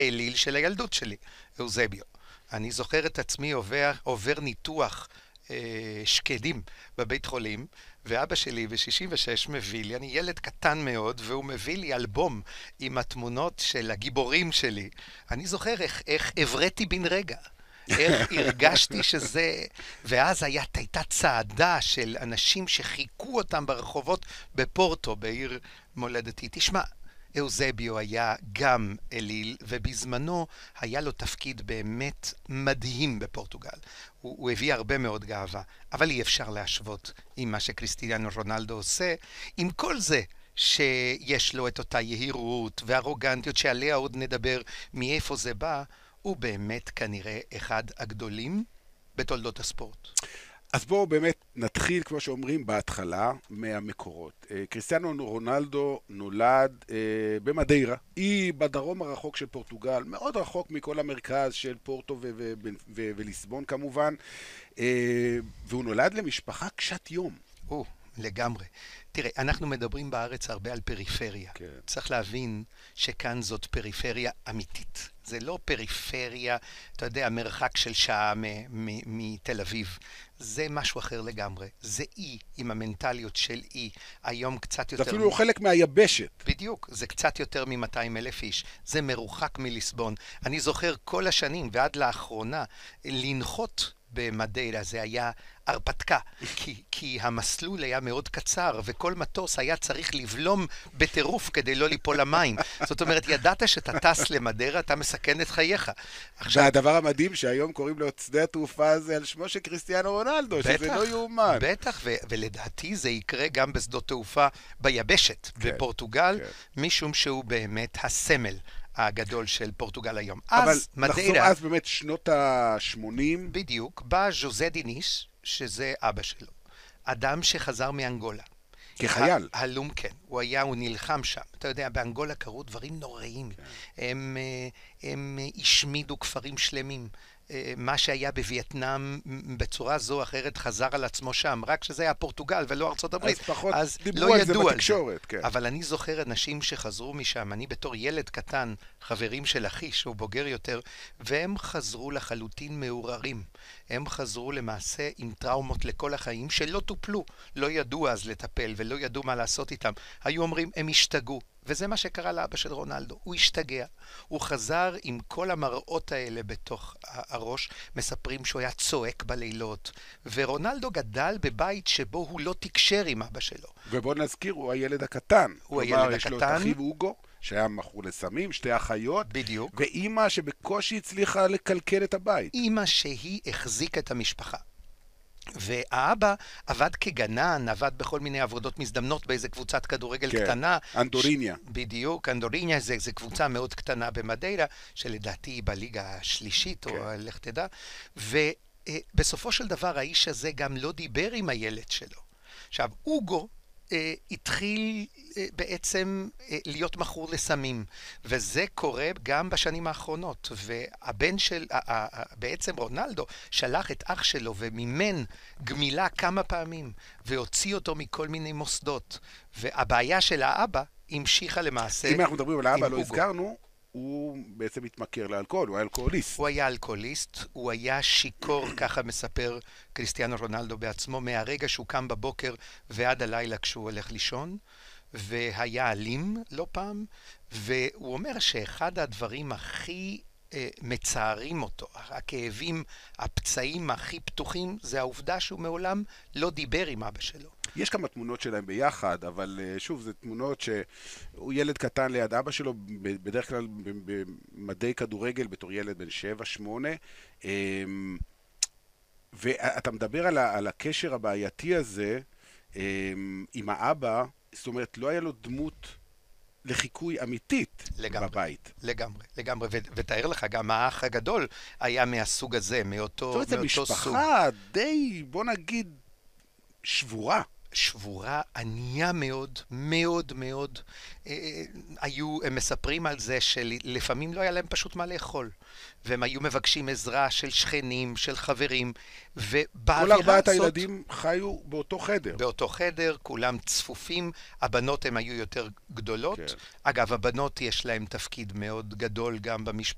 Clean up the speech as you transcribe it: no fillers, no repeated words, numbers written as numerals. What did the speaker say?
אליל של הילדות שלי, אוזביו. אני זוכר את עצמי עובר ניתוח שקדים בבית חולים, ואבא שלי ב-66 מביא לי, אני ילד קטן מאוד, והוא מביא לי אלבום עם התמונות של הגיבורים שלי. אני זוכר איך הבראתי בן רגע. איך הרגשתי שזה... ואז הייתה צעדה של אנשים שחיכו אותם ברחובות בפורטו, בעיר מולדתי. תשמע, אוזביו היה גם אליל, ובזמנו היה לו תפקיד באמת מדהים בפורטוגל. הוא הביא הרבה מאוד גאווה, אבל אי אפשר להשוות עם מה שקריסטיאנו רונלדו עושה, עם כל זה שיש לו את אותה יהירות וארוגנטיות שעליה עוד נדבר מאיפה זה בא, הוא באמת כנראה אחד הגדולים בתולדות הספורט. אז בואו באמת נתחיל, כמו שאומרים, בהתחלה מהמקורות. קריסטיאנו רונלדו נולד במדיירה. היא בדרום הרחוק של פורטוגל, מאוד רחוק מכל המרכז של פורטו וליסבון כמובן. והוא נולד למשפחה קשת יום. לגמרי. תראה, אנחנו מדברים בארץ הרבה על פריפריה. כן. צריך להבין שכאן זאת פריפריה אמיתית. זה לא פריפריה, אתה יודע, מרחק של שעה מתל אביב. זה משהו אחר לגמרי. זה אי עם המנטליות של אי. היום קצת יותר... זה אפילו חלק מהיבשת. בדיוק. זה קצת יותר מ-200,000 איש. זה מרוחק מליסבון. אני זוכר כל השנים ועד לאחרונה לנחות במדיירה, זה היה הרפתקה, כי המסלול היה מאוד קצר, וכל מטוס היה צריך לבלום בטירוף כדי לא ליפול למים. זאת אומרת, ידעת שאתה טס למדיירה, אתה מסכן את חייך. והדבר המדהים שהיום קוראים לו שדה התעופה הזה על שמו של קריסטיאנו רונלדו, שזה לא יאומן. בטח, ולדעתי זה יקרה גם בשדות תעופה ביבשת, בפורטוגל, משום שהוא באמת הסמל הגדול של פורטוגל היום. אבל נחזור אז באמת שנות ה-80. בדיוק, בא ז'וזה דיניס, שזה אבא שלו. אדם שחזר מאנגולה. כחייל. הלום, כן. הוא נלחם שם. אתה יודע, באנגולה קרו דברים נוראים. הם השמידו כפרים שלמים. מה שהיה בווייטנאם בצורה זו או אחרת חזר על עצמו שם, רק שזה היה פורטוגל ולא ארצות הברית. אז פחות דיברו לא על זה ידעו בתקשורת, כן. אבל אני זוכר אנשים שחזרו משם, אני בתור ילד קטן, חברים של אחי שהוא בוגר יותר, והם חזרו לחלוטין מעורערים. הם חזרו למעשה עם טראומות לכל החיים שלא טופלו, לא ידעו אז לטפל ולא ידעו מה לעשות איתם. היו אומרים, הם השתגעו. וזה מה שקרה לאבא של רונלדו. הוא השתגע. הוא חזר עם כל המראות האלה בתוך הראש. מספרים שהוא היה צועק בלילות. ורונלדו גדל בבית שבו הוא לא תקשר עם אבא שלו. ובוא נזכיר, הוא הילד הקטן. הוא הילד הקטן. יש לו את אחיו אוגו, שהיה מכור לסמים, שתי אחיות. בדיוק. ואימא שבקושי הצליחה לקלקל את הבית. אימא שהיא החזיקה את המשפחה. והאבא עבד כגנן, עבד בכל מיני עבודות מזדמנות באיזה קבוצת כדורגל קטנה. אנדוריניה. בדיוק, אנדוריניה זה קבוצה מאוד קטנה במדיירה, שלדעתי היא בליגה השלישית, או לך תדע. ובסופו של דבר האיש הזה גם לא דיבר עם הילד שלו. עכשיו, אוגו התחיל בעצם להיות מכור לסמים, וזה קורה גם בשנים האחרונות, והבן של, בעצם רונלדו, שלח את אח שלו ומימן גמילה כמה פעמים, והוציא אותו מכל מיני מוסדות, והבעיה של האבא המשיכה למעשה. אם אנחנו מדברים על האבא, לא הזכרנו, הוא בעצם התמכר לאלכוהול, הוא היה אלכוהוליסט. הוא היה אלכוהוליסט, הוא היה שיקור, ככה מספר קריסטיאנו רונלדו בעצמו, מהרגע שהוא קם בבוקר ועד הלילה כשהוא הולך לישון, והיה אלים לא פעם, והוא אומר שאחד הדברים הכי מצערים אותו, הכאבים, הפצעים הכי פתוחים, זה העובדה שהוא מעולם לא דיבר עם אבא שלו. יש כמה תמונות שלהם ביחד, אבל שוב, זה תמונות שהוא ילד קטן ליד אבא שלו, בדרך כלל במדי כדורגל בתור ילד בן 7-8, ואתה מדבר על הקשר הבעייתי הזה עם האבא, זאת אומרת, לא היה לו דמות לחיקוי אמיתית בבית. לגמרי, ותאר לך, גם האח הגדול היה מהסוג הזה, מאותו סוג. זאת אומרת, משפחה די, בוא נגיד, שבורה, ענייה מאוד, מאוד מאוד. הם מספרים על זה שלפעמים לא היה להם פשוט מה לאכול. והם היו מבקשים עזרה של שכנים, של חברים, כל 4 הילדים חיו באותו חדר. באותו חדר, כולם צפופים, הבנות הן היו יותר גדולות. אגב, הבנות יש להם תפקיד מאוד גדול גם במשפחה.